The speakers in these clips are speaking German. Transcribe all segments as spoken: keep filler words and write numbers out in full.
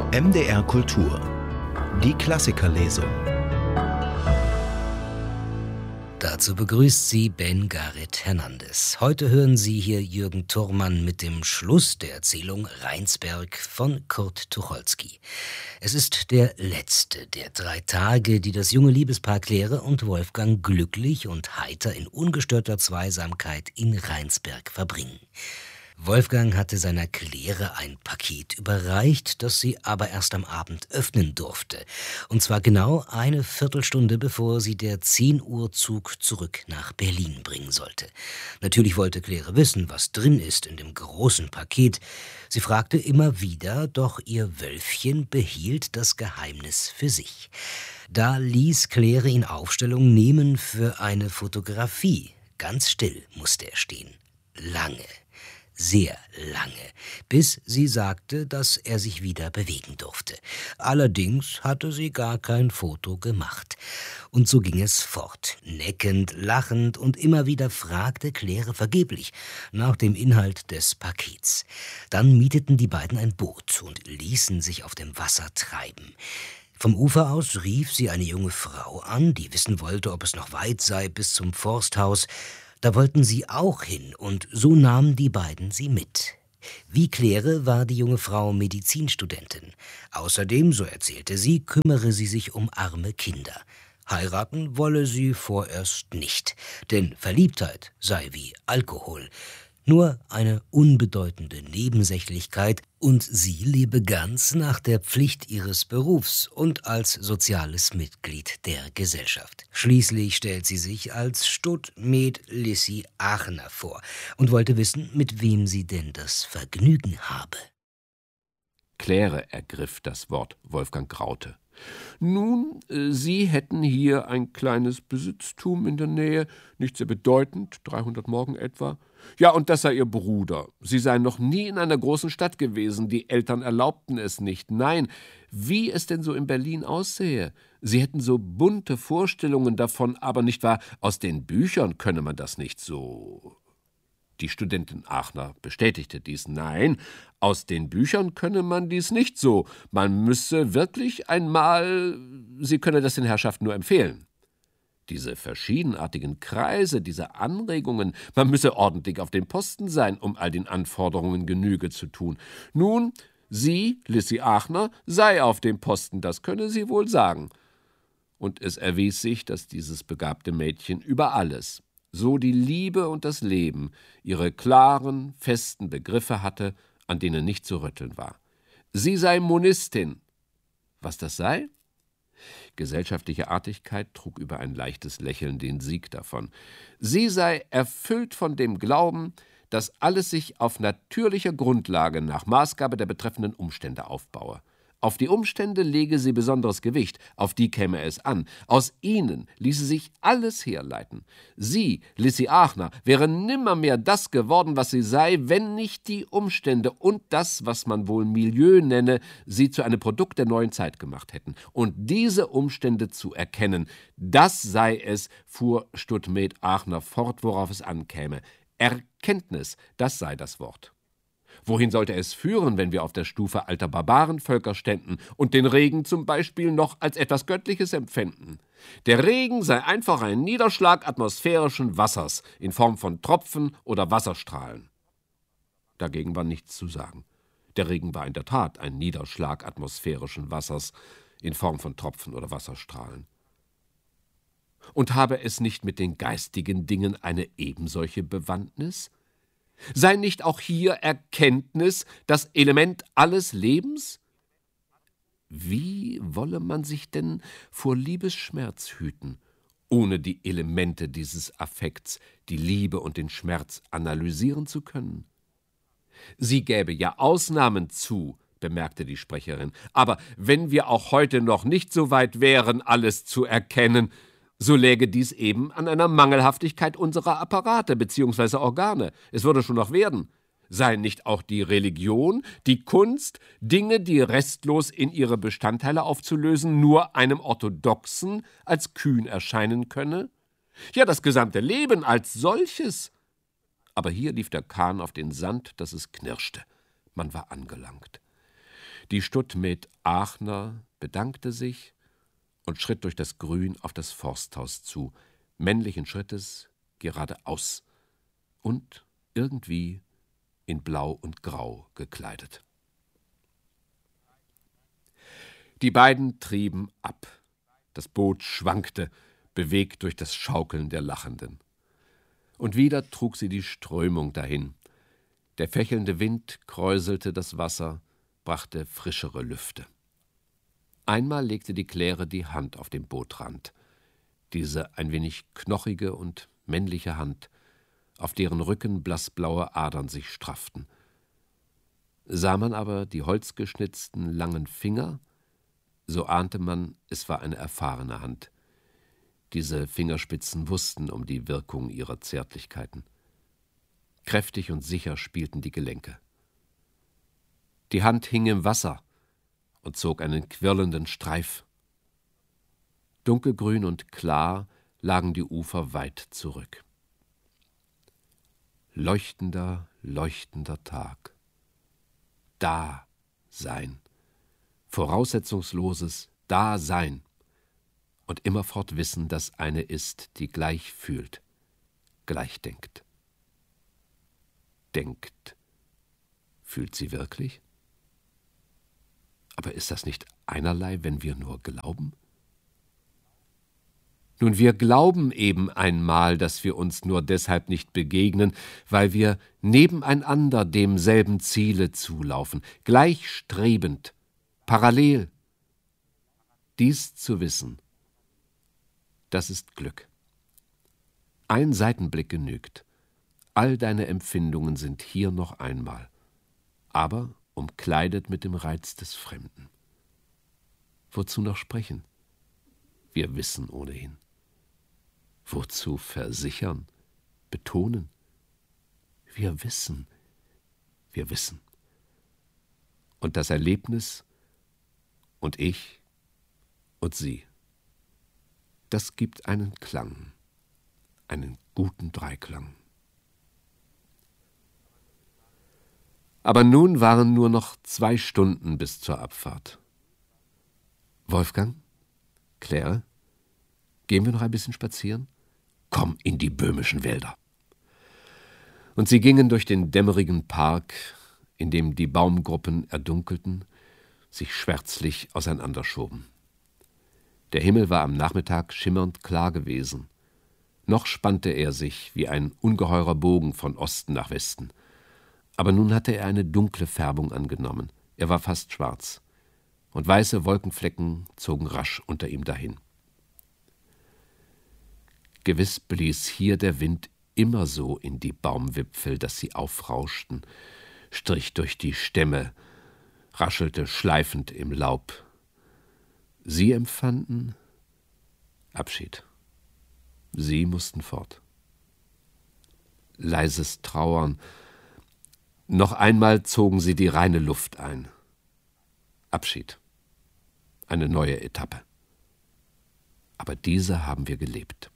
M D R Kultur. Die Klassikerlesung. Dazu begrüßt sie Ben Gareth Hernandez. Heute hören Sie hier Jürgen Thurmann mit dem Schluss der Erzählung Rheinsberg von Kurt Tucholsky. Es ist der letzte der drei Tage, die das junge Liebespaar Claire und Wolfgang glücklich und heiter in ungestörter Zweisamkeit in Rheinsberg verbringen. Wolfgang hatte seiner Claire ein Paket überreicht, das sie aber erst am Abend öffnen durfte. Und zwar genau eine Viertelstunde, bevor sie der zehn Uhr Zug zurück nach Berlin bringen sollte. Natürlich wollte Claire wissen, was drin ist in dem großen Paket. Sie fragte immer wieder, doch ihr Wölfchen behielt das Geheimnis für sich. Da ließ Claire ihn Aufstellung nehmen für eine Fotografie. Ganz still musste er stehen. Lange. Sehr lange, bis sie sagte, dass er sich wieder bewegen durfte. Allerdings hatte sie gar kein Foto gemacht. Und so ging es fort, neckend, lachend, und immer wieder fragte Claire vergeblich nach dem Inhalt des Pakets. Dann mieteten die beiden ein Boot und ließen sich auf dem Wasser treiben. Vom Ufer aus rief sie eine junge Frau an, die wissen wollte, ob es noch weit sei bis zum Forsthaus. Da wollten sie auch hin, und so nahmen die beiden sie mit. Wie Claire war die junge Frau Medizinstudentin. Außerdem, so erzählte sie, kümmere sie sich um arme Kinder. Heiraten wolle sie vorerst nicht, denn Verliebtheit sei wie Alkohol. Nur eine unbedeutende Nebensächlichkeit, und sie lebe ganz nach der Pflicht ihres Berufs und als soziales Mitglied der Gesellschaft. Schließlich stellt sie sich als Stud med Lissy Aachner vor und wollte wissen, mit wem sie denn das Vergnügen habe. Claire ergriff das Wort. Wolfgang graute. Nun, Sie hätten hier ein kleines Besitztum in der Nähe, nicht sehr bedeutend, dreihundert Morgen etwa. Ja, und das sei Ihr Bruder. Sie seien noch nie in einer großen Stadt gewesen, die Eltern erlaubten es nicht. Nein, wie es denn so in Berlin aussähe. Sie hätten so bunte Vorstellungen davon, aber nicht wahr, aus den Büchern könne man das nicht so. Die Studentin Aachner bestätigte dies. Nein, aus den Büchern könne man dies nicht so. Man müsse wirklich einmal, sie könne das den Herrschaften nur empfehlen. Diese verschiedenartigen Kreise, diese Anregungen, man müsse ordentlich auf dem Posten sein, um all den Anforderungen Genüge zu tun. Nun, sie, Lissy Aachner, sei auf dem Posten, das könne sie wohl sagen. Und es erwies sich, dass dieses begabte Mädchen über alles, so die Liebe und das Leben, ihre klaren, festen Begriffe hatte, an denen nicht zu rütteln war. Sie sei Monistin. Was das sei? Gesellschaftliche Artigkeit trug über ein leichtes Lächeln den Sieg davon. Sie sei erfüllt von dem Glauben, dass alles sich auf natürlicher Grundlage nach Maßgabe der betreffenden Umstände aufbaue. Auf die Umstände lege sie besonderes Gewicht, auf die käme es an. Aus ihnen ließe sich alles herleiten. Sie, Lissy Aachner, wäre nimmermehr das geworden, was sie sei, wenn nicht die Umstände und das, was man wohl Milieu nenne, sie zu einem Produkt der neuen Zeit gemacht hätten. Und diese Umstände zu erkennen, das sei es, fuhr Stud med Aachner fort, worauf es ankäme. Erkenntnis, das sei das Wort. Wohin sollte es führen, wenn wir auf der Stufe alter Barbarenvölker ständen und den Regen zum Beispiel noch als etwas Göttliches empfänden? Der Regen sei einfach ein Niederschlag atmosphärischen Wassers in Form von Tropfen oder Wasserstrahlen. Dagegen war nichts zu sagen. Der Regen war in der Tat ein Niederschlag atmosphärischen Wassers in Form von Tropfen oder Wasserstrahlen. Und habe es nicht mit den geistigen Dingen eine ebensolche Bewandtnis? Sei nicht auch hier Erkenntnis das Element alles Lebens? Wie wolle man sich denn vor Liebesschmerz hüten, ohne die Elemente dieses Affekts, die Liebe und den Schmerz, analysieren zu können? Sie gäbe ja Ausnahmen zu, bemerkte die Sprecherin, aber wenn wir auch heute noch nicht so weit wären, alles zu erkennen, so läge dies eben an einer Mangelhaftigkeit unserer Apparate bzw. Organe. Es würde schon noch werden. Sei nicht auch die Religion, die Kunst, Dinge, die restlos in ihre Bestandteile aufzulösen, nur einem Orthodoxen als kühn erscheinen könne? Ja, das gesamte Leben als solches. Aber hier lief der Kahn auf den Sand, dass es knirschte. Man war angelangt. Die Stuttmet Aachner bedankte sich und schritt durch das Grün auf das Forsthaus zu, männlichen Schrittes, geradeaus und irgendwie in Blau und Grau gekleidet. Die beiden trieben ab. Das Boot schwankte, bewegt durch das Schaukeln der Lachenden. Und wieder trug sie die Strömung dahin. Der fächelnde Wind kräuselte das Wasser, brachte frischere Lüfte. Einmal legte die Claire die Hand auf den Bootrand, diese ein wenig knochige und männliche Hand, auf deren Rücken blassblaue Adern sich strafften. Sah man aber die holzgeschnitzten langen Finger, so ahnte man, es war eine erfahrene Hand. Diese Fingerspitzen wussten um die Wirkung ihrer Zärtlichkeiten. Kräftig und sicher spielten die Gelenke. Die Hand hing im Wasser und zog einen quirlenden Streif. Dunkelgrün und klar lagen die Ufer weit zurück. Leuchtender, leuchtender Tag. Da sein. Voraussetzungsloses Dasein. Und immerfort wissen, dass eine ist, die gleich fühlt, gleich denkt. Denkt. Fühlt sie wirklich? Aber ist das nicht einerlei, wenn wir nur glauben? Nun, wir glauben eben einmal, dass wir uns nur deshalb nicht begegnen, weil wir nebeneinander demselben Ziele zulaufen, gleichstrebend, parallel. Dies zu wissen, das ist Glück. Ein Seitenblick genügt. All deine Empfindungen sind hier noch einmal, aber umkleidet mit dem Reiz des Fremden. Wozu noch sprechen? Wir wissen ohnehin. Wozu versichern, betonen? Wir wissen, wir wissen. Und das Erlebnis und ich und sie, das gibt einen Klang, einen guten Dreiklang. Aber nun waren nur noch zwei Stunden bis zur Abfahrt. Wolfgang? Claire? Gehen wir noch ein bisschen spazieren? Komm in die böhmischen Wälder. Und sie gingen durch den dämmerigen Park, in dem die Baumgruppen erdunkelten, sich schwärzlich auseinanderschoben. Der Himmel war am Nachmittag schimmernd klar gewesen. Noch spannte er sich wie ein ungeheurer Bogen von Osten nach Westen. Aber nun hatte er eine dunkle Färbung angenommen. Er war fast schwarz. Und weiße Wolkenflecken zogen rasch unter ihm dahin. Gewiss blies hier der Wind immer so in die Baumwipfel, dass sie aufrauschten, strich durch die Stämme, raschelte schleifend im Laub. Sie empfanden Abschied. Sie mussten fort. Leises Trauern. Noch einmal zogen sie die reine Luft ein. Abschied. Eine neue Etappe. Aber diese haben wir gelebt.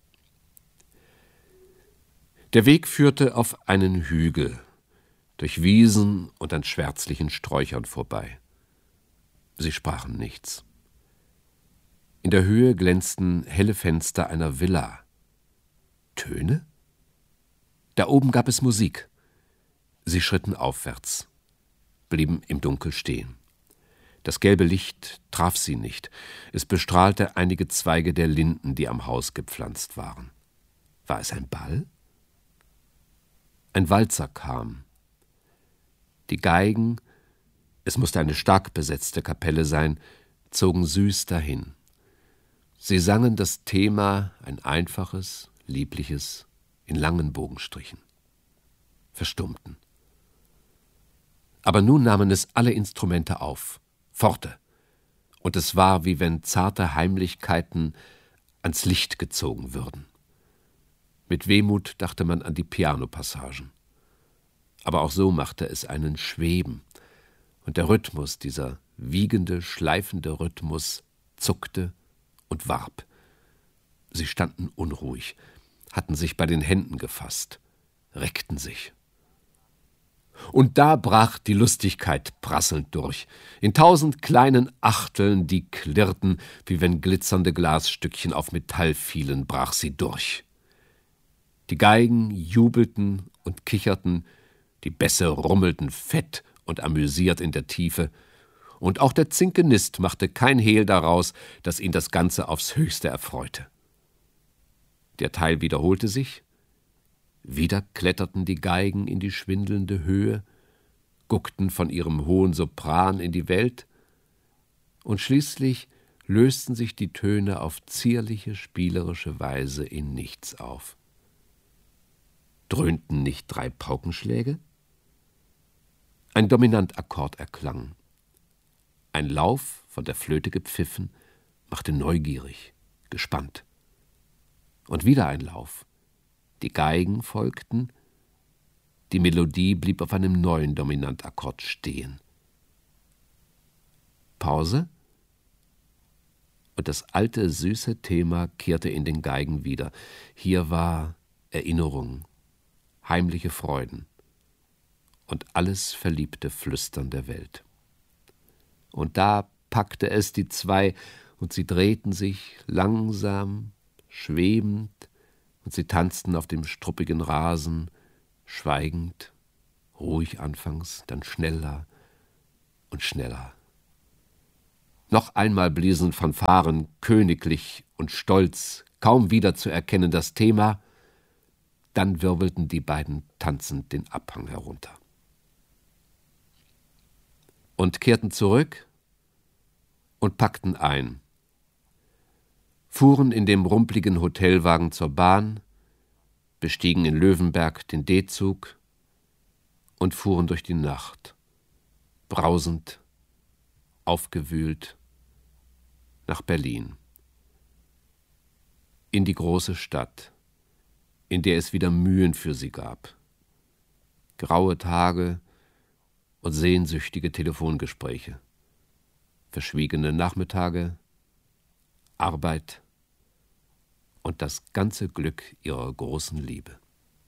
Der Weg führte auf einen Hügel, durch Wiesen und an schwärzlichen Sträuchern vorbei. Sie sprachen nichts. In der Höhe glänzten helle Fenster einer Villa. Töne? Da oben gab es Musik. Sie schritten aufwärts, blieben im Dunkel stehen. Das gelbe Licht traf sie nicht. Es bestrahlte einige Zweige der Linden, die am Haus gepflanzt waren. War es ein Ball? Ein Walzer kam. Die Geigen, es musste eine stark besetzte Kapelle sein, zogen süß dahin. Sie sangen das Thema, ein einfaches, liebliches, in langen Bogenstrichen. Verstummten. Aber nun nahmen es alle Instrumente auf, Forte, und es war, wie wenn zarte Heimlichkeiten ans Licht gezogen würden. Mit Wehmut dachte man an die Pianopassagen. Aber auch so machte es einen Schweben, und der Rhythmus, dieser wiegende, schleifende Rhythmus, zuckte und warb. Sie standen unruhig, hatten sich bei den Händen gefasst, reckten sich. Und da brach die Lustigkeit prasselnd durch, in tausend kleinen Achteln, die klirrten, wie wenn glitzernde Glasstückchen auf Metall fielen, brach sie durch. Die Geigen jubelten und kicherten, die Bässe rummelten fett und amüsiert in der Tiefe, und auch der Zinkenist machte kein Hehl daraus, dass ihn das Ganze aufs Höchste erfreute. Der Teil wiederholte sich, wieder kletterten die Geigen in die schwindelnde Höhe, guckten von ihrem hohen Sopran in die Welt, und schließlich lösten sich die Töne auf zierliche, spielerische Weise in nichts auf. Dröhnten nicht drei Paukenschläge? Ein Dominantakkord erklang. Ein Lauf, von der Flöte gepfiffen, machte neugierig, gespannt. Und wieder ein Lauf. Die Geigen folgten. Die Melodie blieb auf einem neuen Dominantakkord stehen. Pause. Und das alte, süße Thema kehrte in den Geigen wieder. Hier war Erinnerung, heimliche Freuden und alles verliebte Flüstern der Welt. Und da packte es die zwei, und sie drehten sich langsam, schwebend, und sie tanzten auf dem struppigen Rasen, schweigend, ruhig anfangs, dann schneller und schneller. Noch einmal bliesen Fanfaren königlich und stolz, kaum wieder zu erkennen das Thema, dann wirbelten die beiden tanzend den Abhang herunter. Und kehrten zurück und packten ein, fuhren in dem rumpligen Hotelwagen zur Bahn, bestiegen in Löwenberg den D-Zug und fuhren durch die Nacht, brausend, aufgewühlt, nach Berlin, in die große Stadt, in der es wieder Mühen für sie gab, graue Tage und sehnsüchtige Telefongespräche, verschwiegene Nachmittage, Arbeit und das ganze Glück ihrer großen Liebe.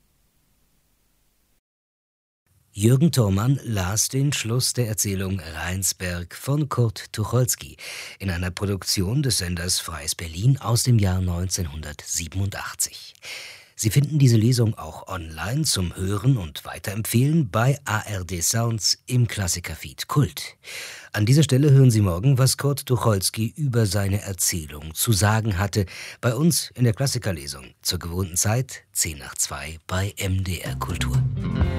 Jürgen Thormann las den Schluss der Erzählung Rheinsberg von Kurt Tucholsky in einer Produktion des Senders Freies Berlin aus dem Jahr neunzehnhundertsiebenundachtzig. Sie finden diese Lesung auch online zum Hören und Weiterempfehlen bei A R D Sounds im Klassikerfeed Kult. An dieser Stelle hören Sie morgen, was Kurt Tucholsky über seine Erzählung zu sagen hatte, bei uns in der Klassikerlesung zur gewohnten Zeit, zehn nach zwei bei M D R Kultur.